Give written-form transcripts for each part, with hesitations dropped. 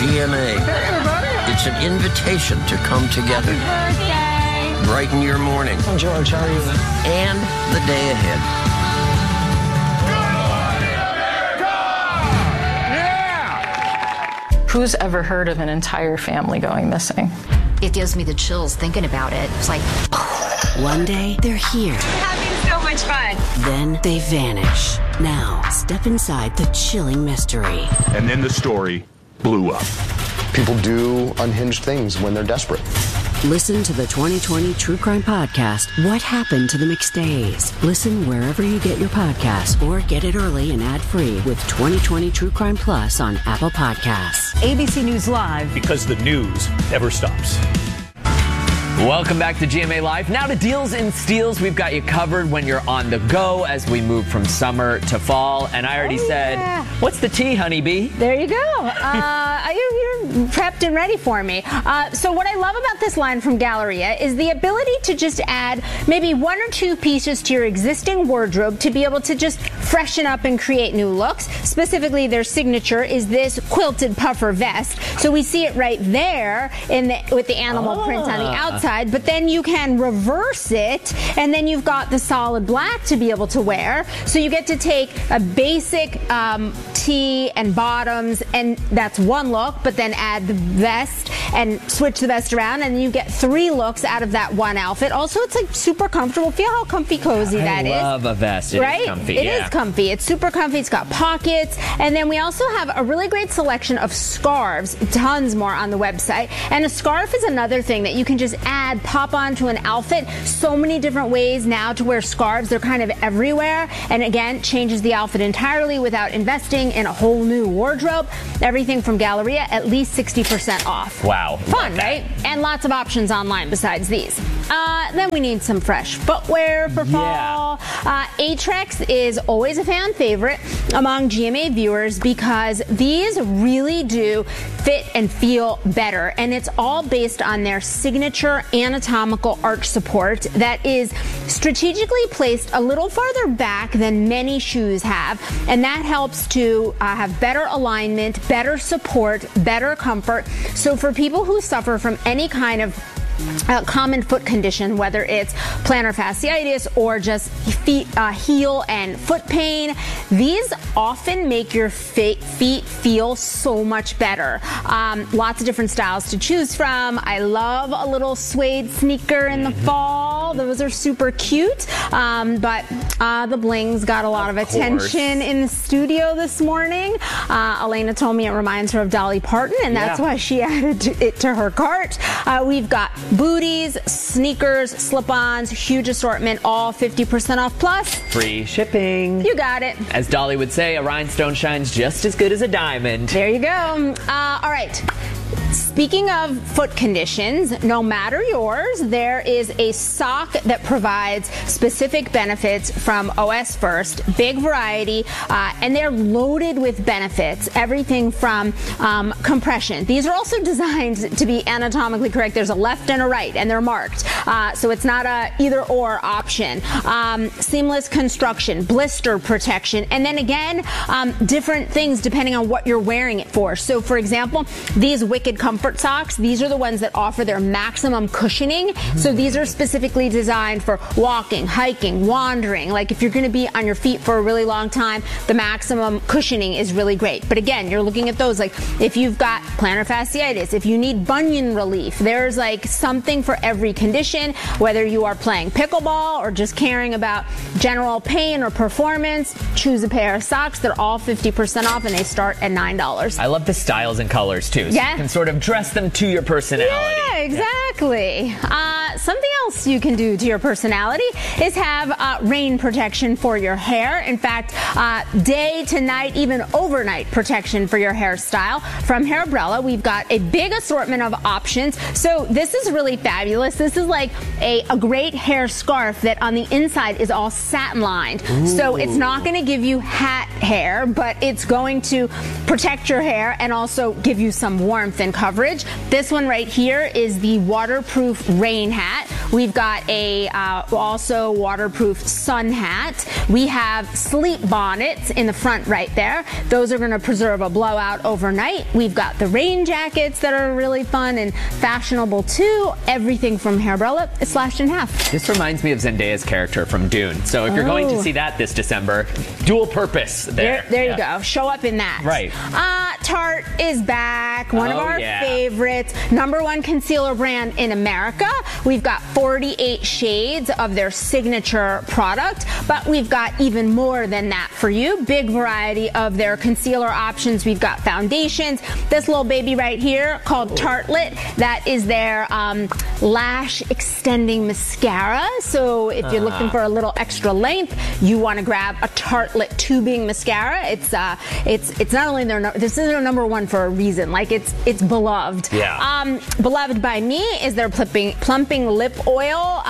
GMA. Hey, everybody. It's an invitation to come together. Happy birthday. Brighten your morning. I'm George. How are you? And the day ahead. Who's ever heard of an entire family going missing? It gives me the chills thinking about it. It's like, one day they're here. We're having so much fun. Then they vanish. Now, step inside the chilling mystery. And then the story blew up. People do unhinged things when they're desperate. Listen to the 2020 True Crime Podcast, What Happened to the McStays. Listen wherever you get your podcasts or get it early and ad-free with 2020 True Crime Plus on Apple Podcasts. ABC News Live. Because the news never stops. Welcome back to GMA Live. Now to Deals and Steals. We've got you covered when you're on the go as we move from summer to fall. And I already said, what's the tea, honeybee? There you go. You're prepped and ready for me. So what I love about this line from Galleria is the ability to just add maybe one or two pieces to your existing wardrobe to be able to just freshen up and create new looks. Specifically, their signature is this quilted puffer vest. So we see it right there with the animal print on the outside. But then you can reverse it, and then you've got the solid black to be able to wear. So you get to take a basic tee and bottoms, and that's one look, but then add the vest and switch the vest around, and you get three looks out of that one outfit. Also, it's like super comfortable. Feel how comfy cozy that is. I love a vest. It is comfy. It is comfy. It's super comfy. It's got pockets. And then we also have a really great selection of scarves, tons more on the website. And a scarf is another thing that you can just pop onto an outfit. So many different ways now to wear scarves. They're kind of everywhere. And again, changes the outfit entirely without investing in a whole new wardrobe. Everything from Galleria, at least 60% off. Wow. Fun, right? And lots of options online besides these. Then we need some fresh footwear for fall. Aetrex is always a fan favorite among GMA viewers because these really do fit and feel better. And it's all based on their signature anatomical arch support that is strategically placed a little farther back than many shoes have. And that helps to have better alignment, better support, better comfort. So for people who suffer from any kind of common foot condition, whether it's plantar fasciitis or just heel and foot pain, these often make your feet feel so much better. Lots of different styles to choose from. I love a little suede sneaker in the fall. Those are super cute. But the bling's got a lot of attention in the studio this morning. Elena told me it reminds her of Dolly Parton, and that's why she added it to her cart. We've got booties, sneakers, slip-ons, huge assortment, all 50% off plus free shipping. You got it. As Dolly would say, a rhinestone shines just as good as a diamond. There you go. All right. Speaking of foot conditions, no matter yours, there is a sock that provides specific benefits from OS First. Big variety, and they're loaded with benefits. Everything from compression. These are also designed to be anatomically correct. There's a left and a right, and they're marked. So it's not a either-or option. Seamless construction, blister protection, and then again, different things depending on what you're wearing it for. So, for example, these Wicked Comfort socks, these are the ones that offer their maximum cushioning. So these are specifically designed for walking, hiking, wandering. Like if you're going to be on your feet for a really long time, the maximum cushioning is really great. But again, you're looking at those like if you've got plantar fasciitis, if you need bunion relief, there's like something for every condition, whether you are playing pickleball or just caring about general pain or performance, choose a pair of socks. They're all 50% off and they start at $9. I love the styles and colors too. So you can sort of dress them to your personality. Yeah, exactly. Something else you can do to your personality is have rain protection for your hair. In fact, day to night, even overnight protection for your hairstyle. From Hairbrella, we've got a big assortment of options. So this is really fabulous. This is like a great hair scarf that on the inside is all satin lined. Ooh. So it's not going to give you hat hair, but it's going to protect your hair and also give you some warmth and coverage. This one right here is the waterproof rain hat. hat. We've got a also waterproof sun hat. We have sleep bonnets in the front right there. Those are going to preserve a blowout overnight. We've got the rain jackets that are really fun and fashionable too. Everything from Hairbrella is slashed in half. This reminds me of Zendaya's character from Dune. So if you're going to see that this December, dual purpose there. There you go. Show up in that. Right. Tarte is back. One of our favorites. #1 concealer brand in America. We've got 48 shades of their signature product, but we've got even more than that for you. Big variety of their concealer options. We've got foundations. This little baby right here called Tartelette. That is their lash extending mascara. So if you're looking for a little extra length, you want to grab a Tartelette tubing mascara. It's not only this is their #1 for a reason. Like it's beloved. Yeah. Beloved by me is their plumping lip oil.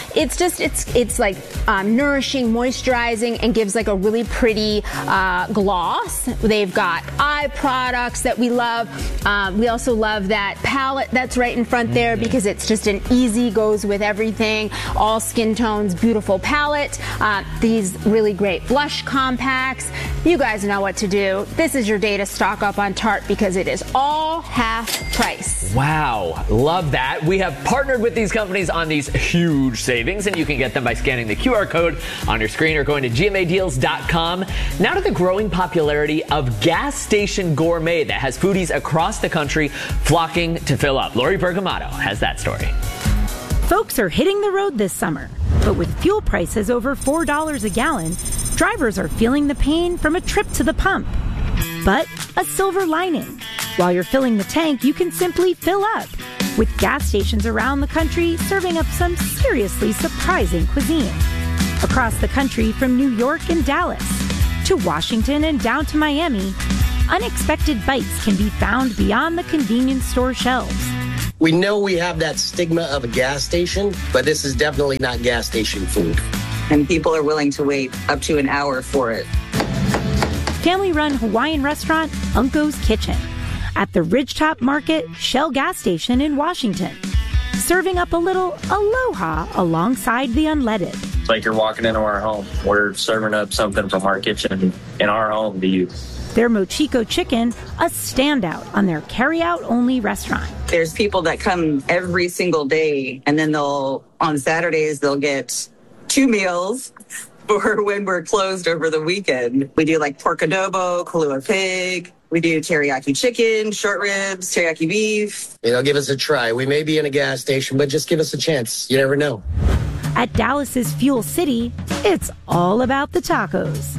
It's like nourishing, moisturizing, and gives like a really pretty gloss. They've got eye products that we love. We also love that palette that's right in front there because it's just an easy, goes with everything, all skin tones, beautiful palette. These really great blush compacts. You guys know what to do. This is your day to stock up on Tarte because it is all half price. Wow, love that. We have partnered with these companies on these huge savings, and you can get them by scanning the QR code on your screen or going to gmadeals.com. Now to the growing popularity of gas station gourmet that has foodies across the country flocking to fill up. Lori Bergamato has that story. Folks are hitting the road this summer, but with fuel prices over $4 a gallon, drivers are feeling the pain from a trip to the pump. But a silver lining. While you're filling the tank, you can simply fill up, with gas stations around the country serving up some seriously surprising cuisine. Across the country, from New York and Dallas to Washington and down to Miami, unexpected bites can be found beyond the convenience store shelves. We know we have that stigma of a gas station, but this is definitely not gas station food. And people are willing to wait up to an hour for it. Family-run Hawaiian restaurant Unco's Kitchen at the Ridgetop Market Shell gas station in Washington, serving up a little aloha alongside the unleaded. It's like you're walking into our home. We're serving up something from our kitchen in our home to you. Their Mochiko chicken, a standout on their carry-out-only restaurant. There's people that come every single day, and then on Saturdays, they'll get 2 meals for when we're closed over the weekend. We do like pork adobo, Kalua pig. We do teriyaki chicken, short ribs, teriyaki beef. Give us a try. We may be in a gas station, but just give us a chance. You never know. At Dallas's Fuel City, it's all about the tacos.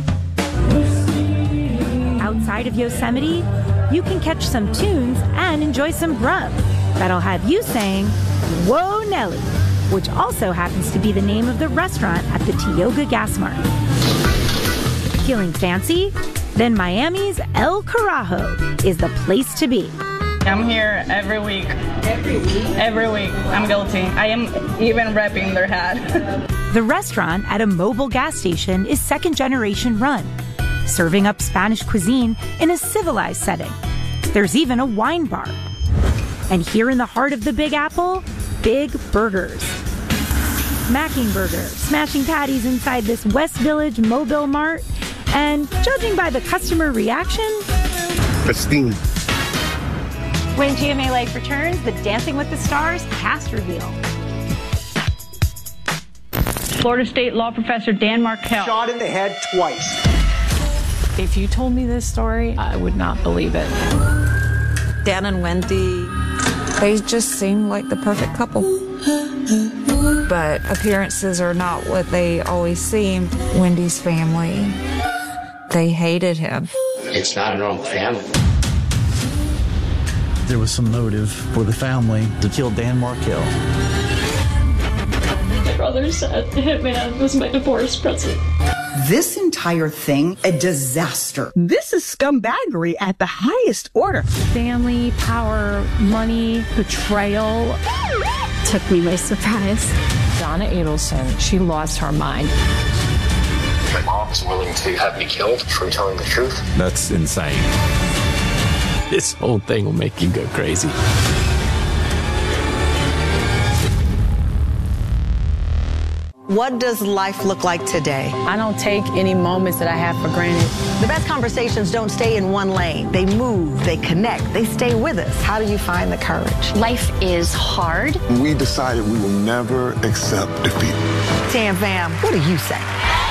Outside of Yosemite, you can catch some tunes and enjoy some grub that'll have you saying, "Whoa, Nelly," which also happens to be the name of the restaurant at the Tioga Gas Mart. Feeling fancy? Then Miami's El Carajo is the place to be. I'm here every week. Every week. I'm guilty. I am even repping their hat. The restaurant at a mobile gas station is second-generation run, serving up Spanish cuisine in a civilized setting. There's even a wine bar. And here in the heart of the Big Apple, Big Burgers. Smacking burgers, smashing patties inside this West Village Mobile Mart, and judging by the customer reaction, pristine. When GMA Life returns, the Dancing with the Stars cast reveal. Florida State law professor Dan Markell. Shot in the head twice. If you told me this story, I would not believe it. Dan and Wendy, they just seem like the perfect couple. But appearances are not what they always seemed. Wendy's family, they hated him. It's not a normal family. There was some motive for the family to kill Dan Markell. My brother said the hitman was my divorce present. This entire thing, a disaster. This is scumbaggery at the highest order. Family, power, money, betrayal. Took me by surprise. Donna Adelson, she lost her mind. My mom's willing to have me killed for telling the truth. That's insane. This whole thing will make you go crazy. what does life look like today? I don't take any moments that I have for granted. The best conversations don't stay in one lane. They move, they connect, they stay with us. How do you find the courage? Life is hard. We decided we will never accept defeat. Tam Fam, what do you say?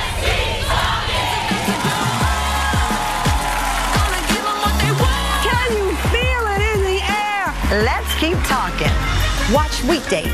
Can you feel it in the air? Let's keep talking. Watch weekdays.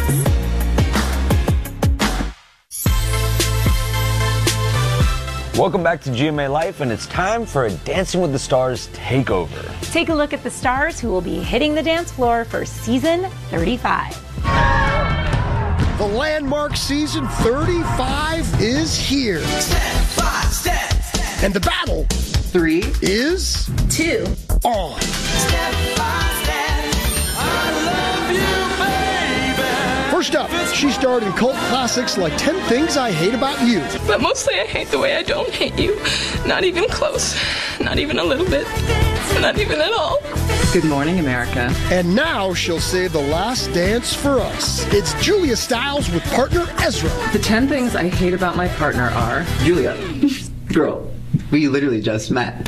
Welcome back to GMA Life, and it's time for a Dancing with the Stars takeover. Take a look at the stars who will be hitting the dance floor for season 35. The landmark season 35 is here. Step by step. And the battle 3 is 2 on. Step by step. I love you, baby. First up, she starred in cult classics like 10 Things I Hate About You. But mostly I hate the way I don't hate you. Not even close. Not even a little bit. Not even at all. Good morning, America. And now she'll save the last dance for us. It's Julia Stiles with partner Ezra. The 10 things I hate about my partner are... Julia, girl, we literally just met.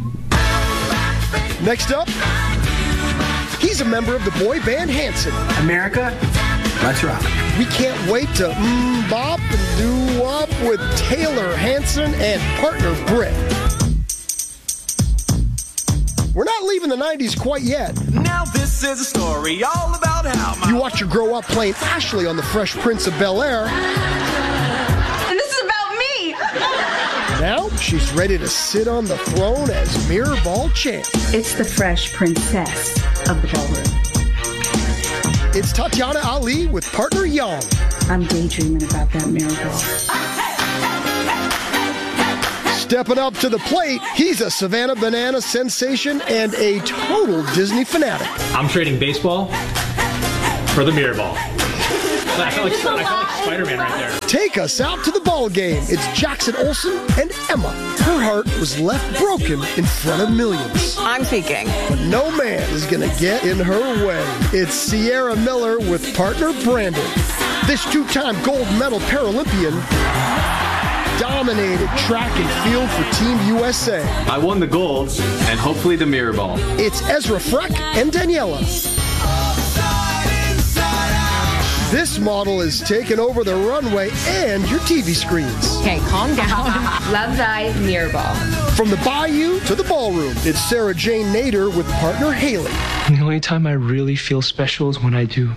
Next up, he's a member of the boy band Hanson. America, let's rock. We can't wait to bop and do up with Taylor Hanson and partner Britt. We're not leaving the 90s quite yet. Now this is a story all about how you watch her grow up playing Ashley on The Fresh Prince of Bel-Air. And this is about me! Now she's ready to sit on the throne as Mirrorball champ. It's the Fresh Princess of the ballroom. It's Tatiana Ali with partner Yang. I'm daydreaming about that Mirrorball. Stepping up to the plate, he's a Savannah Banana sensation and a total Disney fanatic. I'm trading baseball for the Mirrorball. I feel like Spider-Man right there. Take us out to the ball game. It's Jackson Olsen and Emma. Her heart was left broken in front of millions. I'm peeking. But no man is going to get in her way. It's Sierra Miller with partner Brandon. This two-time gold medal Paralympian dominated track and field for Team USA. I won the gold and hopefully the Mirrorball. It's Ezra Freck and Daniela. This model is taking over the runway and your TV screens. Okay, calm down. Love thy Mirrorball. From the bayou to the ballroom, it's Sarah Jane Nader with partner Haley. The only time I really feel special is when I do.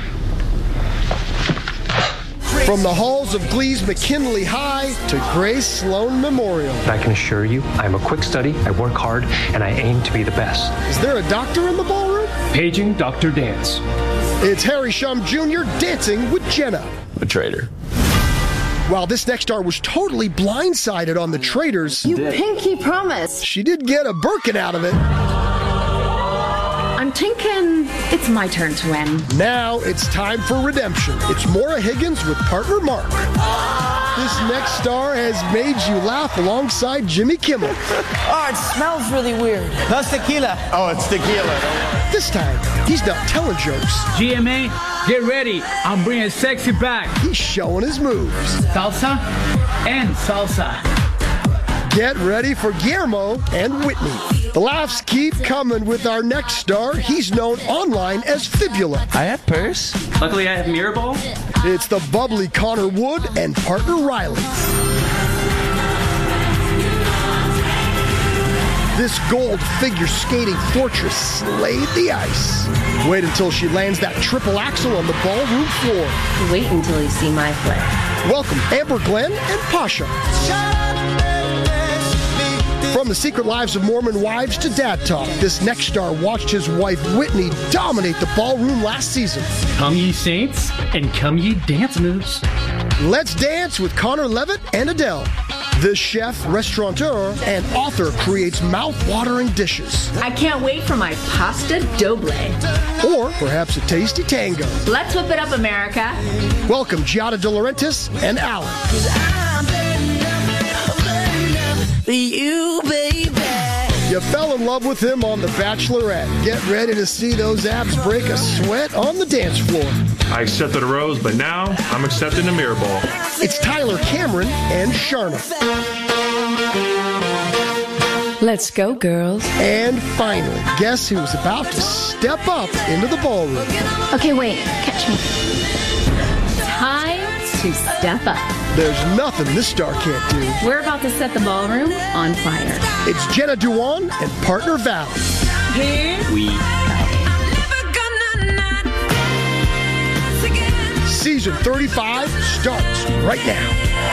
From the halls of Glee's McKinley High to Grace Sloan Memorial. I can assure you, I'm a quick study, I work hard, and I aim to be the best. Is there a doctor in the ballroom? Paging Dr. Dance. It's Harry Shum Jr. dancing with Jenna. A traitor. While this next star was totally blindsided on the traitors, You pinky promise. she did get a Birkin out of it. I'm thinking it's my turn to win. Now it's time for redemption. It's Maura Higgins with partner Mark. This next star has made you laugh alongside Jimmy Kimmel. Oh, it smells really weird. That's tequila. Oh, it's tequila. This time, he's not telling jokes. GMA, get ready. I'm bringing sexy back. He's showing his moves. Salsa and salsa. Get ready for Guillermo and Whitney. The laughs keep coming with our next star. He's known online as Fibula. I have purse. Luckily, I have Mirrorball. It's the bubbly Connor Wood and partner Riley. This gold figure skating fortress slayed the ice. Wait until she lands that triple axel on the ballroom floor. Wait until you see my flair. Welcome Amber Glenn and Pasha. From the Secret Lives of Mormon Wives to Dad Talk, this next star watched his wife Whitney dominate the ballroom last season. Come ye saints and come ye dance moves. Let's dance with Connor Levitt and Adele. This chef, restaurateur, and author creates mouth-watering dishes. I can't wait for my pasta doble. Or perhaps a tasty tango. Let's whip it up, America. Welcome Giada De Laurentiis and Alan. You You fell in love with him on The Bachelorette. Get ready to see those abs break a sweat on the dance floor. I accepted a rose, but now I'm accepting a mirror ball. It's Tyler Cameron and Sharna. Let's go, girls. And finally, guess who's about to step up into the ballroom? Okay, wait. Catch me. Time to step up. There's nothing this star can't do. We're about to set the ballroom on fire. It's Jenna Dewan and partner Val. Here we go. Season 35 starts right now.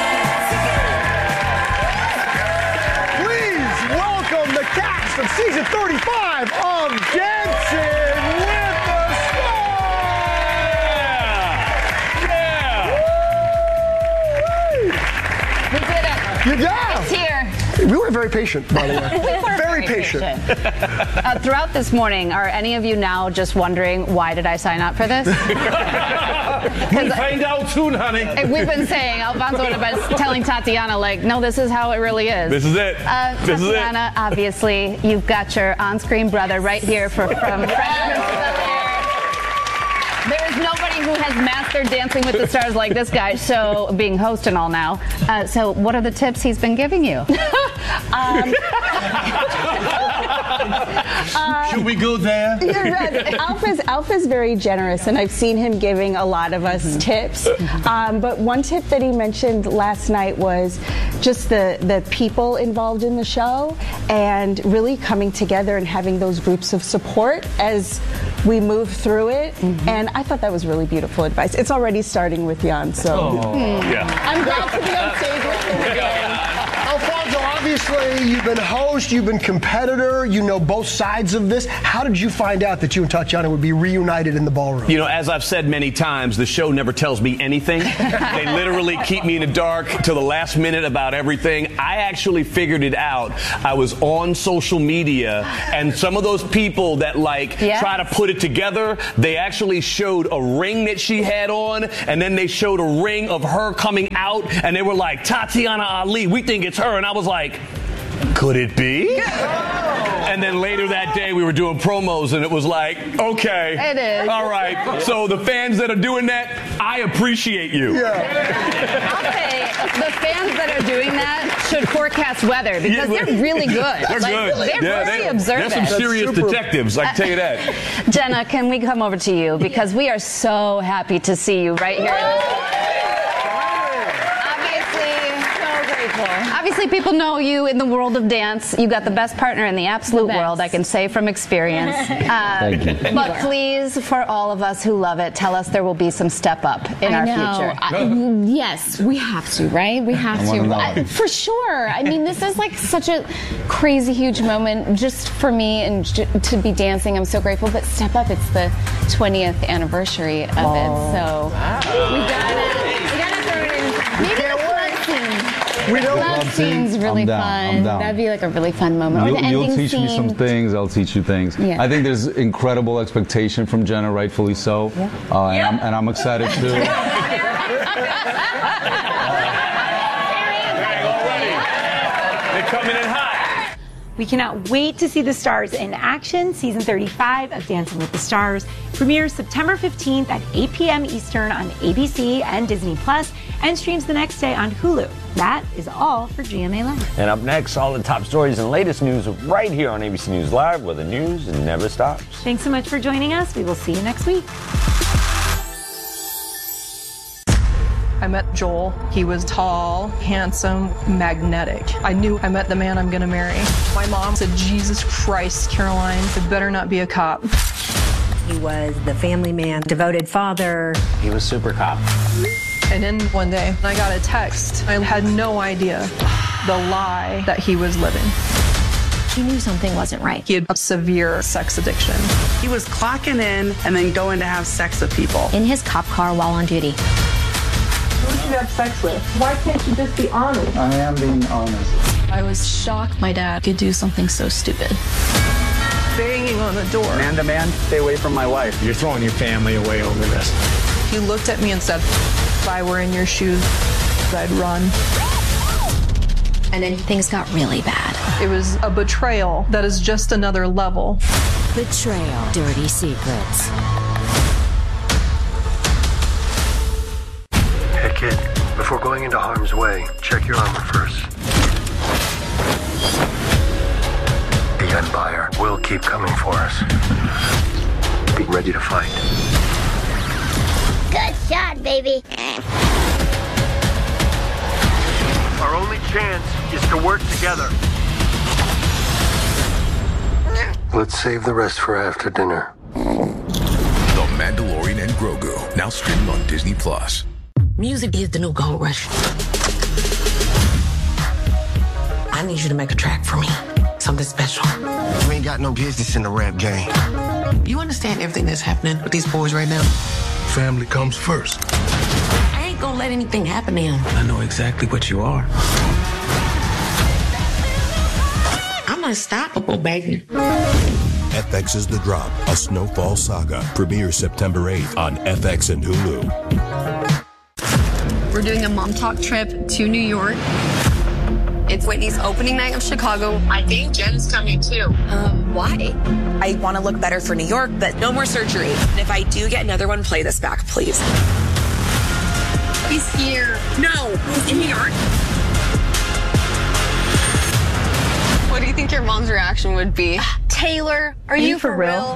Welcome the cast of season 35 of Dancing with the Stars! We did it. You got It's here. We were very patient, by the way. We were very patient. Throughout this morning, are any of you now just wondering, why did I sign up for this? We'll find out soon, honey. We've been saying, Alfonso would have been telling Tatiana, like, no, this is how it really is. This is it. Tatiana, obviously, you've got your on-screen brother right here from Fresh Prince of Bel-Air. There is nobody who has mastered Dancing with the Stars like this guy, so being host and all now. So what are the tips he's been giving you? Should we go there? Alpha's very generous, and I've seen him giving a lot of us tips. But one tip that he mentioned last night was just the people involved in the show and really coming together and having those groups of support as we move through it. And I thought that was really beautiful advice. It's already starting with Jan, so I'm glad to be on stage with him again. Alfonso, obviously, you've been host, you've been competitor, you know both sides of this. How did you find out that you and Tatiana would be reunited in the ballroom? You know, as I've said many times, the show never tells me anything. They literally keep me in the dark till the last minute about everything. I actually figured it out. I was on social media, and some of those people that try to put it together, they actually showed a ring that she had on, and then they showed a ring of her coming out, and they were like, Tatiana Ali, we think it's her. And I was like, could it be? And then later that day, we were doing promos, and it was like, okay. It is. All right. So the fans that are doing that, I appreciate you. I'll say, the fans that are doing that should forecast weather, because they're really good. They're good. They're very observant. They're some serious detectives, I can tell you that. Jenna, can we come over to you? Because we are so happy to see you right here in this. Obviously, people know you in the world of dance. You got the best partner in the absolute world, I can say from experience. Thank you. But please, for all of us who love it, tell us there will be some step up in our future. Yes, we have to, right? We have to. For sure. I mean, this is like such a crazy, huge moment just for me and to be dancing. I'm so grateful. But step up, it's the 20th anniversary of it. So we got it. We got to throw it in. Maybe the love scene. Love scene's really fun. That'd be like a really fun moment. Or the ending You'll teach me some things. I'll teach you things. Yeah. I think there's incredible expectation from Jenna, rightfully so. And I'm excited too. They're coming in hot. We cannot wait to see the stars in action. Season 35 of Dancing with the Stars premieres September 15th at 8 p.m. Eastern on ABC and Disney Plus, and streams the next day on Hulu. That is all for GMA Live. And up next, all the top stories and latest news right here on ABC News Live, where the news never stops. Thanks so much for joining us. We will see you next week. I met Joel. He was tall, handsome, magnetic. I knew I met the man I'm gonna marry. My mom said, Jesus Christ, Caroline, it better not be a cop. He was the family man, devoted father. He was super cop. And then one day, I got a text. I had no idea the lie that he was living. He knew something wasn't right. He had a severe sex addiction. He was clocking in and then going to have sex with people. In his cop car while on duty. Who did you have sex with? Why can't you just be honest? I am being honest. I was shocked my dad could do something so stupid. Banging on the door. Man to man, stay away from my wife. You're throwing your family away over this. He looked at me and said, if I were in your shoes, I'd run. And then things got really bad. It was a betrayal that is just another level. Betrayal. Dirty secrets. Hey kid, before going into harm's way, check your armor first. The Empire will keep coming for us. Be ready to fight. Good shot, baby. Our only chance is to work together. Let's save the rest for after dinner. The Mandalorian and Grogu, now streaming on Disney+. Music is the new gold rush. I need you to make a track for me. Something special. You ain't got no business in the rap game. You understand everything that's happening with these boys right now? Family comes first. I ain't gonna let anything happen to him. I know exactly what you are. I'm unstoppable, baby. FX's The Drop, a Snowfall saga, premieres September 8th on FX and Hulu. We're doing a mom talk trip to New York. It's Whitney's opening night of Chicago. I think Jen's coming too. Why? I want to look better for New York, but no more surgery. And if I do get another one, play this back, please. He's here. No, he's in New York. What do you think your mom's reaction would be? Taylor, are you for real?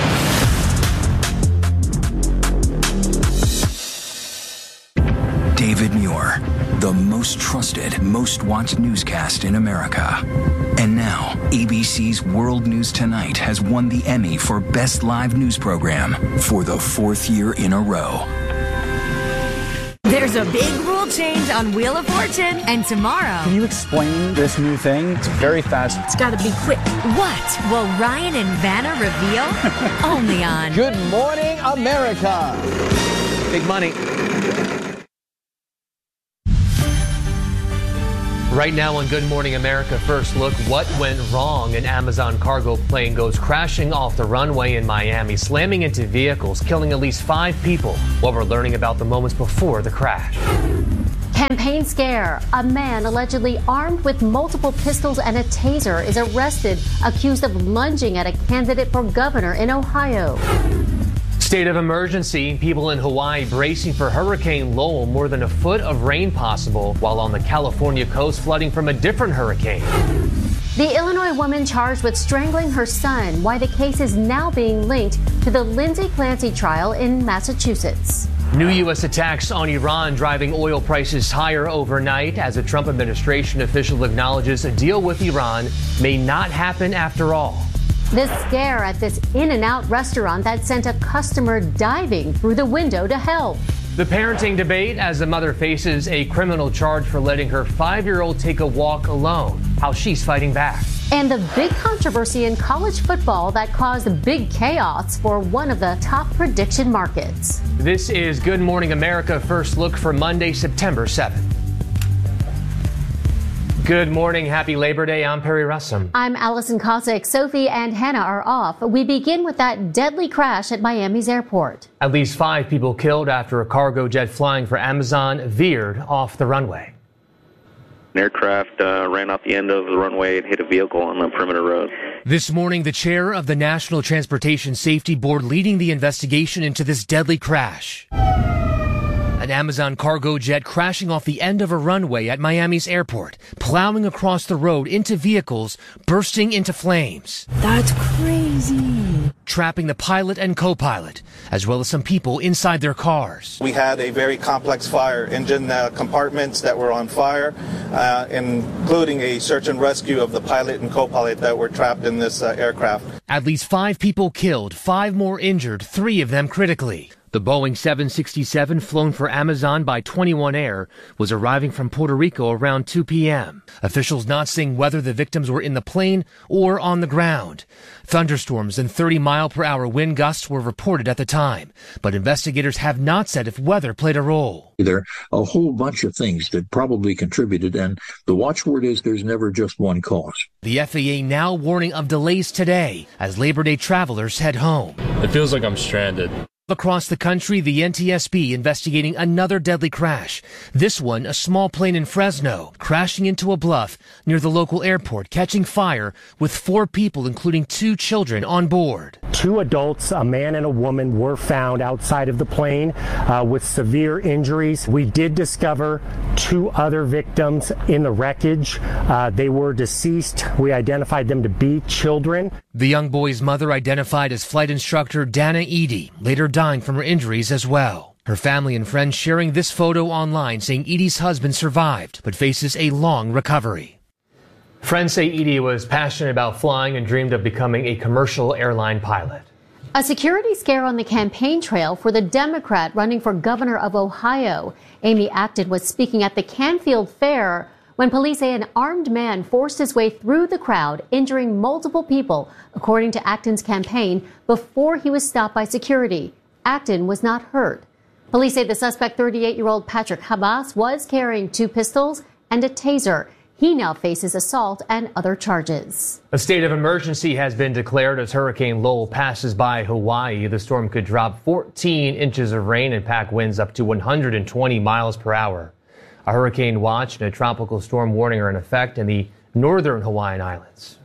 David Muir, the most trusted, most watched newscast in America. And now, ABC's World News Tonight has won the Emmy for Best Live News Program for the 4th year in a row. There's a big rule change on Wheel of Fortune, and tomorrow... Can you explain this new thing? It's very fast. It's gotta be quick. What will Ryan and Vanna reveal? Only on... Good Morning America. Big money. Right now on Good Morning America, first look, what went wrong? An Amazon cargo plane goes crashing off the runway in Miami, slamming into vehicles, killing at least 5 people. While we're learning about the moments before the crash. Campaign scare. A man allegedly armed with multiple pistols and a taser is arrested, accused of lunging at a candidate for governor in Ohio. State of emergency. People in Hawaii bracing for Hurricane Lowell. More than a foot of rain possible, while on the California coast flooding from a different hurricane. The Illinois woman charged with strangling her son. Why the case is now being linked to the Lindsay Clancy trial in Massachusetts. New U.S. attacks on Iran driving oil prices higher overnight as a Trump administration official acknowledges a deal with Iran may not happen after all. The scare at this In-N-Out restaurant that sent a customer diving through the window to help. The parenting debate as the mother faces a criminal charge for letting her 5-year-old take a walk alone. How she's fighting back. And the big controversy in college football that caused big chaos for one of the top prediction markets. This is Good Morning America. First look for Monday, September 7th. Good morning. Happy Labor Day. I'm Perry Russum. I'm Allison Cossack. Sophie and Hannah are off. We begin with that deadly crash at Miami's airport. At least 5 people killed after a cargo jet flying for Amazon veered off the runway. An aircraft ran off the end of the runway and hit a vehicle on the perimeter road. This morning, the chair of the National Transportation Safety Board leading the investigation into this deadly crash. An Amazon cargo jet crashing off the end of a runway at Miami's airport, plowing across the road into vehicles, bursting into flames. That's crazy. Trapping the pilot and co-pilot, as well as some people inside their cars. We had a very complex fire, engine compartments that were on fire, including a search and rescue of the pilot and co-pilot that were trapped in this aircraft. At least 5 people killed, 5 more injured, 3 of them critically. The Boeing 767, flown for Amazon by 21 Air, was arriving from Puerto Rico around 2 p.m. Officials not saying whether the victims were in the plane or on the ground. Thunderstorms and 30-mile-per-hour wind gusts were reported at the time, but investigators have not said if weather played a role. There are a whole bunch of things that probably contributed, and the watchword is there's never just one cause. The FAA now warning of delays today as Labor Day travelers head home. It feels like I'm stranded. Across the country, the NTSB investigating another deadly crash. This one, a small plane in Fresno, crashing into a bluff near the local airport, catching fire with 4 people, including 2 children, on board. 2 adults, a man and a woman, were found outside of the plane with severe injuries. We did discover 2 other victims in the wreckage. They were deceased. We identified them to be children. The young boy's mother identified as flight instructor Dana Edie, later dying from her injuries as well. Her family and friends sharing this photo online, saying Edie's husband survived but faces a long recovery. Friends say Edie was passionate about flying and dreamed of becoming a commercial airline pilot. A security scare on the campaign trail for the Democrat running for governor of Ohio. Amy Acton was speaking at the Canfield Fair when police say an armed man forced his way through the crowd, injuring multiple people, according to Acton's campaign, before he was stopped by security. Acton was not hurt. Police say the suspect, 38-year-old Patrick Habas, was carrying 2 pistols and a taser. He now faces assault and other charges. A state of emergency has been declared as Hurricane Lowell passes by Hawaii. The storm could drop 14 inches of rain and pack winds up to 120 miles per hour. A hurricane watch and a tropical storm warning are in effect in the northern Hawaiian Islands.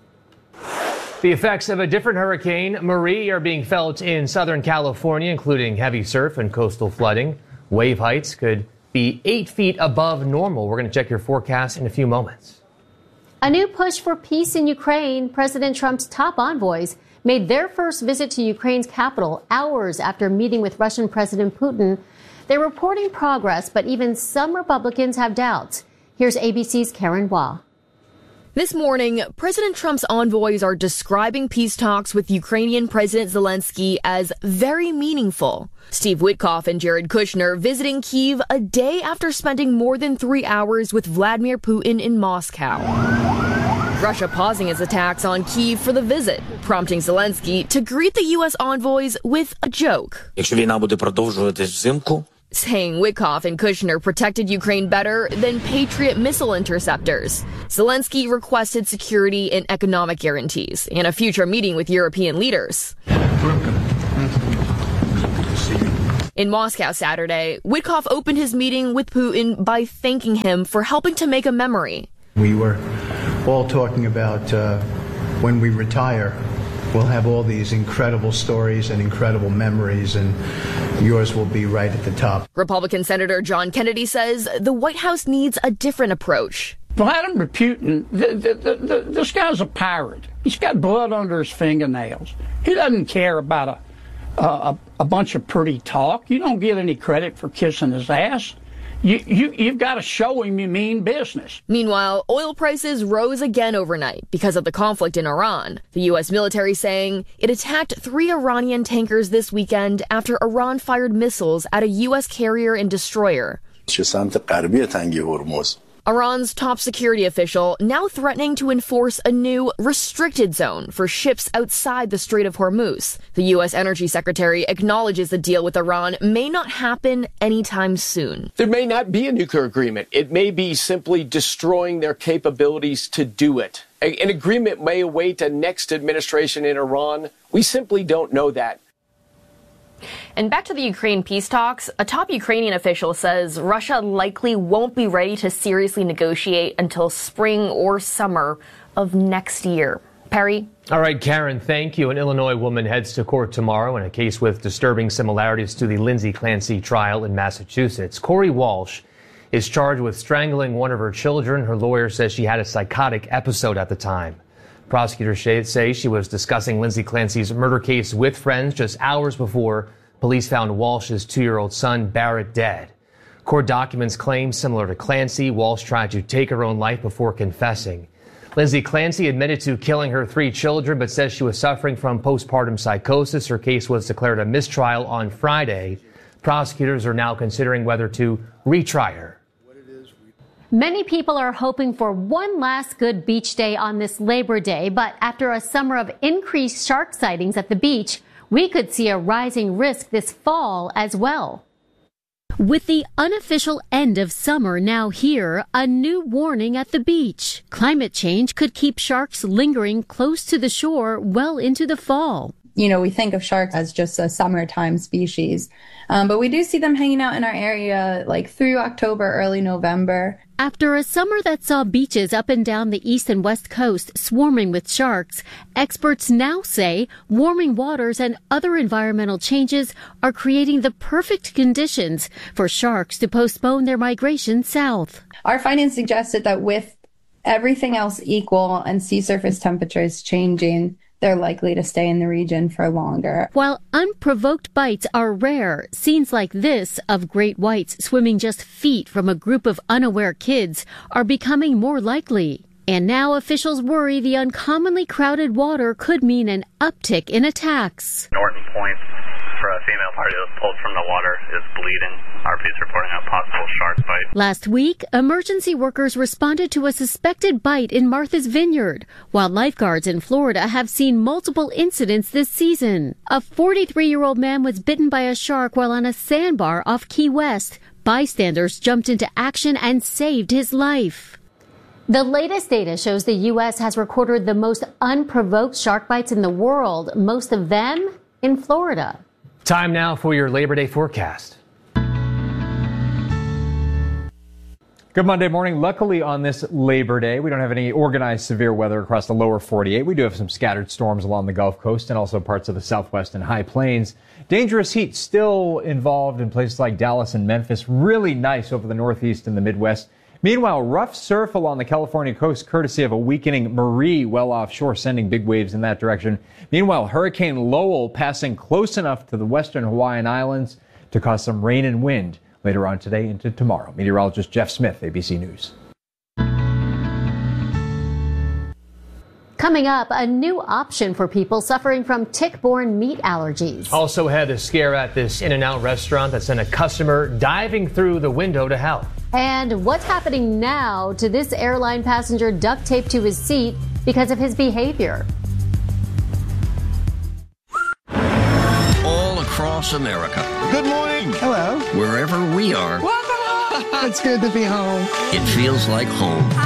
The effects of a different hurricane, Marie, are being felt in Southern California, including heavy surf and coastal flooding. Wave heights could be 8 feet above normal. We're going to check your forecast in a few moments. A new push for peace in Ukraine. President Trump's top envoys made their first visit to Ukraine's capital hours after meeting with Russian President Putin. They're reporting progress, but even some Republicans have doubts. Here's ABC's Karen Wah. This morning, President Trump's envoys are describing peace talks with Ukrainian President Zelensky as very meaningful. Steve Witkoff and Jared Kushner visiting Kyiv a day after spending more than 3 hours with Vladimir Putin in Moscow. Russia pausing its attacks on Kyiv for the visit, prompting Zelensky to greet the U.S. envoys with a joke. Saying Witkoff and Kushner protected Ukraine better than Patriot missile interceptors. Zelensky requested security and economic guarantees in a future meeting with European leaders. In Moscow Saturday, Witkoff opened his meeting with Putin by thanking him for helping to make a memory. We were all talking about when we retire, we'll have all these incredible stories and incredible memories, and yours will be right at the top. Republican Senator John Kennedy says the White House needs a different approach. Vladimir Putin, this guy's a pirate. He's got blood under his fingernails. He doesn't care about a bunch of pretty talk. You don't get any credit for kissing his ass. You've got to show him you mean business. Meanwhile, oil prices rose again overnight because of the conflict in Iran. The U.S. military saying it attacked 3 Iranian tankers this weekend after Iran fired missiles at a U.S. carrier and destroyer. Iran's top security official now threatening to enforce a new restricted zone for ships outside the Strait of Hormuz. The U.S. Energy Secretary acknowledges the deal with Iran may not happen anytime soon. There may not be a nuclear agreement. It may be simply destroying their capabilities to do it. An agreement may await a next administration in Iran. We simply don't know that. And back to the Ukraine peace talks, a top Ukrainian official says Russia likely won't be ready to seriously negotiate until spring or summer of next year. Perry? All right, Karen, thank you. An Illinois woman heads to court tomorrow in a case with disturbing similarities to the Lindsay Clancy trial in Massachusetts. Corey Walsh is charged with strangling one of her children. Her lawyer says she had a psychotic episode at the time. Prosecutors say she was discussing Lindsay Clancy's murder case with friends just hours before police found Walsh's 2-year-old son, Barrett, dead. Court documents claim, similar to Clancy, Walsh tried to take her own life before confessing. Lindsay Clancy admitted to killing her 3 children, but says she was suffering from postpartum psychosis. Her case was declared a mistrial on Friday. Prosecutors are now considering whether to retry her. Many people are hoping for one last good beach day on this Labor Day, but after a summer of increased shark sightings at the beach, we could see a rising risk this fall as well. With the unofficial end of summer now here, a new warning at the beach. Climate change could keep sharks lingering close to the shore well into the fall. we think of sharks as just a summertime species. But we do see them hanging out in our area like through October, early November. After a summer that saw beaches up and down the east and west coast swarming with sharks, experts now say warming waters and other environmental changes are creating the perfect conditions for sharks to postpone their migration south. Our findings suggested that with everything else equal and sea surface temperatures changing, they're likely to stay in the region for longer. While unprovoked bites are rare, scenes like this of great whites swimming just feet from a group of unaware kids are becoming more likely. And now officials worry the uncommonly crowded water could mean an uptick in attacks. Norton Point, for a female party that was pulled from the water, is bleeding. RP's reporting a possible shark bite. Last week, emergency workers responded to a suspected bite in Martha's Vineyard, while lifeguards in Florida have seen multiple incidents this season. A 43-year-old man was bitten by a shark while on a sandbar off Key West. Bystanders jumped into action and saved his life. The latest data shows the U.S. has recorded the most unprovoked shark bites in the world, most of them in Florida. Time now for your Labor Day forecast. Good Monday morning. Luckily on this Labor Day, we don't have any organized severe weather across the lower 48. We do have some scattered storms along the Gulf Coast and also parts of the Southwest and High Plains. Dangerous heat still involved in places like Dallas and Memphis. Really nice over the Northeast and the Midwest. Meanwhile, rough surf along the California coast courtesy of a weakening Marie well offshore, sending big waves in that direction. Meanwhile, Hurricane Lowell passing close enough to the western Hawaiian Islands to cause some rain and wind later on today into tomorrow. Meteorologist Jeff Smith, ABC News. Coming up, a new option for people suffering from tick-borne meat allergies. Also had a scare at this In-N-Out restaurant that sent a customer diving through the window to help. And what's happening now to this airline passenger duct taped to his seat because of his behavior? All across America. Good morning. Hello. Wherever we are. Welcome home. It's good to be home. It feels like home.